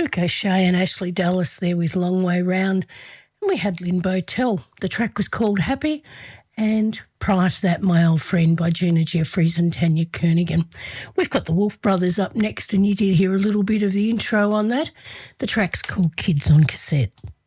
Luke O'Shea and Ashley Dallas there with Long Way Round. And we had Lynn Botel. The track was called Happy. And prior to that, My Old Friend by Gina Jeffries and Tanya Kernigan. We've got the Wolf Brothers up next, and you did hear a little bit of the intro on that. The track's called Kids on Cassette.